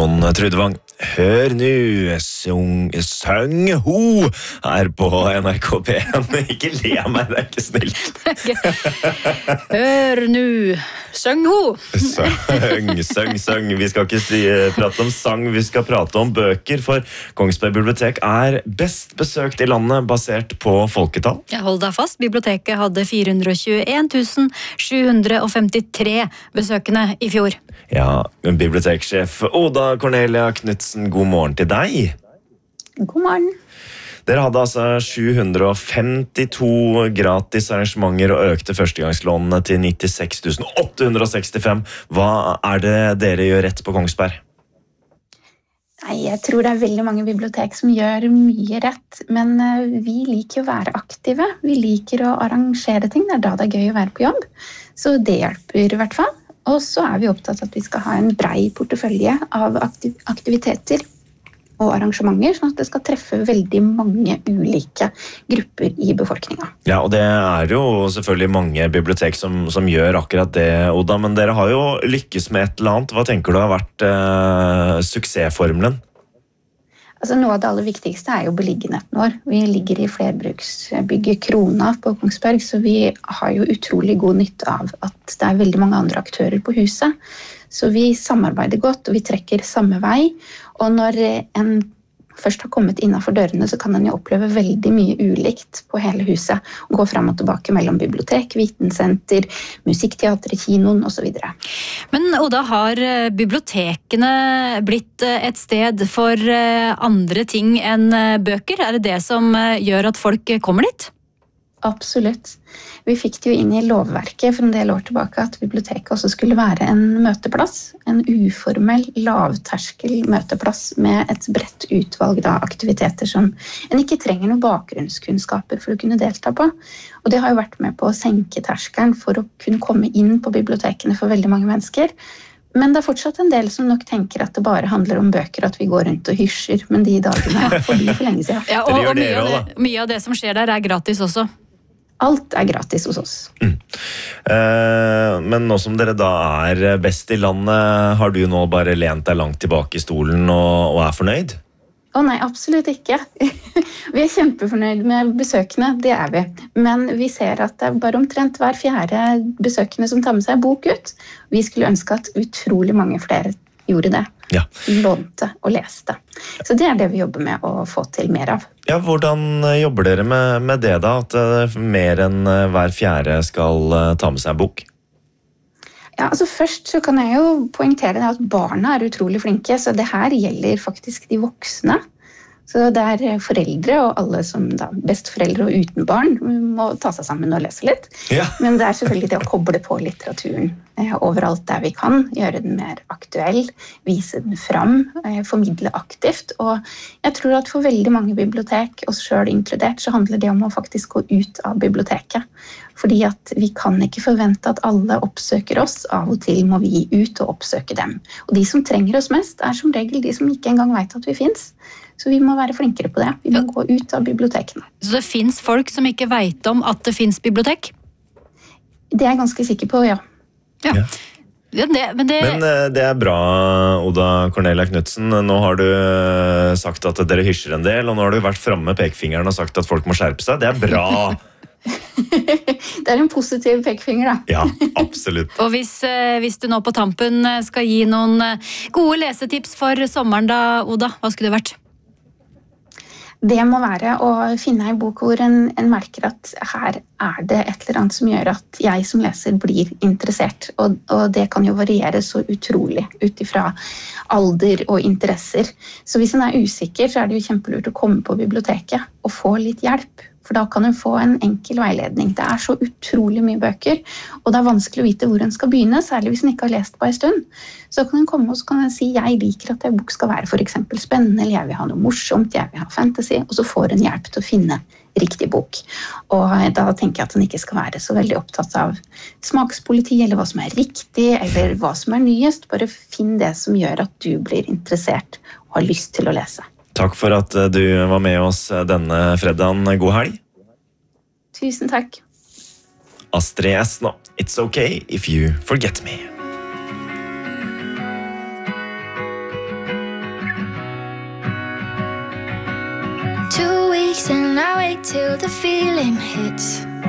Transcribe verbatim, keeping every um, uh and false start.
Simon Trudvang. Hør nu, sung, søng ho her på N R K P en. Ikke le av meg, det er ikke snilt. Hør nu, søng ho. Søng, søng, søng. Vi skal ikke si, prate om sang, vi skal prate om bøker, for Kongsberg bibliotek er best besøkt i landet basert på folketall. Jeg holder deg fast, biblioteket hadde fire hundre og tjueen tusen sju hundre og femtitre besøkende i fjor. Ja, biblioteksjef Oda Cornelia Knudsen, god morgen til deg. God morgen. Dere hadde altså sju hundre og femtito gratis arrangementer og økte førstegangslånene til nittiseks tusen åtte hundre og sekstifem. Hva er det dere gjør rett på Kongsberg? Nei, jeg tror det er veldig mange bibliotek som gjør mye rett, men vi liker å være aktive. Vi liker å arrangere ting, det er da det er gøy å være på jobb. Så det hjelper i hvert fall. Og så er vi opptatt av at vi skal ha en brei portefølje av aktiv- aktiviteter og arrangementer, sånn at det skal treffe veldig mange ulike grupper i befolkningen. Ja, og det er jo selvfølgelig mange bibliotek som, som gjør akkurat det, Oda, men dere har jo lykkes med et eller annet. Hva tenker du har vært eh, suksessformelen? Altså, noe av det aller viktigste er jo beliggenheten vår. Vi ligger i flerbruksbygget Krona på Kongsberg, så vi har jo utrolig god nytte av at det er veldig mange andre aktører på huset. Så vi samarbeider godt, og vi trekker samme vei. Og når en først har kommet innenfor dørene, så kan en jo oppleve veldig mye ulikt på hele huset. Og gå frem og tilbake mellom bibliotek, vitensenter, musikkteater, kinoen og så videre. Men Oda, har bibliotekene blitt et sted for andre ting enn bøker? Er det det som gjør at folk kommer dit? Absolutt. Vi fikk det jo inn i lovverket for en del år tilbake at biblioteket også skulle være en møteplass, en uformell, lavterskel møteplass med et bredt utvalg av aktiviteter som en ikke trenger noen bakgrunnskunnskaper for å kunne delta på. Og det har jo vært med på å senke terskelen for å kunne komme inn på bibliotekene for veldig mange mennesker. Men det er fortsatt en del som nok tenker at det bare handler om bøker, at vi går rundt og hysjer, men de dagene er forbi for lenge siden. Ja, og, og mye, av det, mye av det som skjer der er gratis også. Alt er gratis hos oss. Mm. Eh, men nå som dere da er best i landet, har du nå bare lent deg langt tilbake i stolen og, og er fornøyd? Å nei, absolutt ikke. Vi er kjempefornøyd med besøkende, det er vi. Men vi ser at det er bare omtrent hver fjerde besøkende som tar med seg bok ut. Vi skulle ønske at utrolig mange flere gjorde det. Ja. Lånte og leste. Så det er det vi jobber med å få til mer av. Ja, hvordan jobber dere med, med det da, at uh, mer enn uh, hver fjerde skal uh, ta med seg bok? Ja, altså først så kan jeg jo poengtere det at barna er utrolig flinke, så det her gjelder faktisk de voksne. Så det er foreldre og alle som da, besteforeldre og uten barn må ta seg sammen og lese litt. Ja. Men det er selvfølgelig det å koble på litteraturen eh, overalt der vi kan, gjøre den mer aktuell, vise den fram, eh, formidle aktivt. Og jeg tror at for veldig mange bibliotek, oss selv inkludert, så handler det om å faktisk gå ut av biblioteket. Fordi at vi kan ikke forvente at alle oppsøker oss, av og til må vi ut og oppsøke dem. Og de som trenger oss mest er som regel de som ikke engang vet at vi finnes. Så vi må være flinkere på det. Vi må gå ut av bibliotekene. Så det finnes folk som ikke vet om at det finnes bibliotek? Det er jeg ganske sikker på, ja. Ja. Ja. Ja, det, men det... Men uh, det er bra, Oda Cornelia Knudsen. Nå har du uh, sagt at dere hysjer en del, og nå har du vært fremme med pekefingeren og sagt at folk må skjerpe seg. Det er bra! Det er en positiv pekefinger, da. Ja, absolutt. Og hvis, hvis du nå på tampen skal gi noen gode lesetips for sommeren da, Oda, hva skulle det vært? Det må være å finne en bok hvor en, en merker at her er det et eller annet som gjør at jeg som leser blir interessert. Og, og det kan jo variere så utrolig ut ifra alder og interesser. Så hvis en er usikker, så er det jo kjempelurt å komme på biblioteket og få litt hjelp. For da kan en få en enkel veiledning. Det er så utrolig mye bøker, og det er vanskelig å vite hvor en skal begynne, særlig hvis en ikke har lest på en stund. Så kan en komme og så kan en si, jeg liker at en bok skal være for eksempel spennende, eller jeg vil ha noe morsomt, jeg vil ha fantasy, og så får en hjelp til å finne riktig bok. Og da tenker jeg at en ikke skal være så veldig opptatt av smakspoliti, eller hva som er riktig, eller hva som er nyest. Bare finn det som gjør at du blir interessert og har lyst til å lese. Takk for at du var med oss denne fredagen. God helg. Tusen takk. Astrid S. nå. It's okay if you forget me. till the feeling hits.